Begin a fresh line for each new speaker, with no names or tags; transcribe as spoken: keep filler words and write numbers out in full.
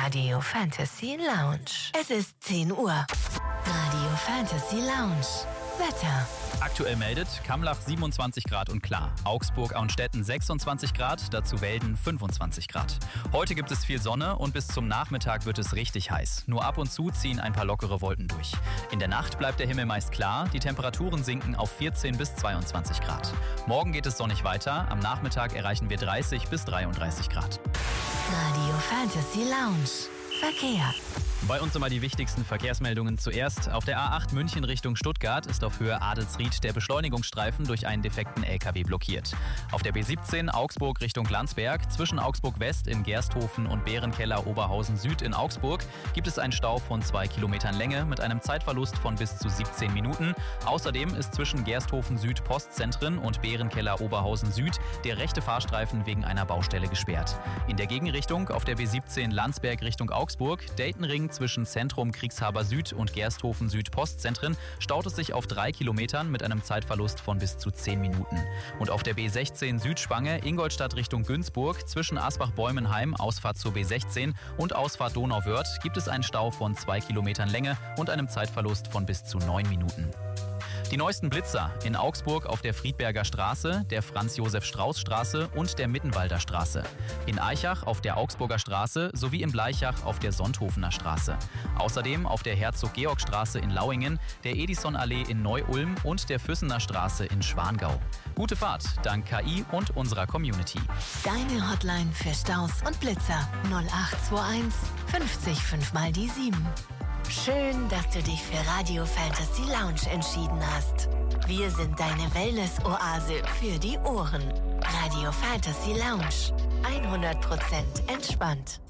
Radio Fantasy Lounge. Es ist zehn Uhr. Radio Fantasy Lounge. Wetter.
Aktuell meldet Kamlach siebenundzwanzig Grad und klar. Augsburg-Auenstetten sechsundzwanzig Grad, dazu Welden fünfundzwanzig Grad. Heute gibt es viel Sonne und bis zum Nachmittag wird es richtig heiß. Nur ab und zu ziehen ein paar lockere Wolken durch. In der Nacht bleibt der Himmel meist klar, die Temperaturen sinken auf vierzehn bis zweiundzwanzig Grad. Morgen geht es sonnig weiter, am Nachmittag erreichen wir dreißig bis dreiunddreißig Grad.
Radio Fantasy Lounge. Verkehr.
Bei uns immer die wichtigsten Verkehrsmeldungen zuerst. Auf der A acht München Richtung Stuttgart ist auf Höhe Adelsried der Beschleunigungsstreifen durch einen defekten L K W blockiert. Auf der B siebzehn Augsburg Richtung Landsberg zwischen Augsburg West in Gersthofen und Bärenkeller Oberhausen Süd in Augsburg gibt es einen Stau von zwei Kilometern Länge mit einem Zeitverlust von bis zu siebzehn Minuten. Außerdem ist zwischen Gersthofen Süd Postzentren und Bärenkeller Oberhausen Süd der rechte Fahrstreifen wegen einer Baustelle gesperrt. In der Gegenrichtung auf der B siebzehn Landsberg Richtung Augsburg, Daytonring zwischen Zentrum Kriegshaber Süd und Gersthofen Süd Postzentren staut es sich auf drei Kilometern mit einem Zeitverlust von bis zu zehn Minuten. Und auf der B sechzehn Südspange Ingolstadt Richtung Günzburg zwischen Asbach-Bäumenheim, Ausfahrt zur B sechzehn und Ausfahrt Donauwörth gibt es einen Stau von zwei Kilometern Länge und einem Zeitverlust von bis zu neun Minuten. Die neuesten Blitzer in Augsburg auf der Friedberger Straße, der Franz-Josef-Strauß-Straße und der Mittenwalder Straße. In Aichach auf der Augsburger Straße sowie in Bleichach auf der Sonthofener Straße. Außerdem auf der Herzog-Georg-Straße in Lauingen, der Edison-Allee in Neu-Ulm und der Füssener Straße in Schwangau. Gute Fahrt, dank K I und unserer Community.
Deine Hotline für Staus und Blitzer null acht zwei eins fünfzig fünf mal die sieben. Schön, dass du dich für Radio Fantasy Lounge entschieden hast. Wir sind deine Wellness-Oase für die Ohren. Radio Fantasy Lounge. hundert Prozent entspannt.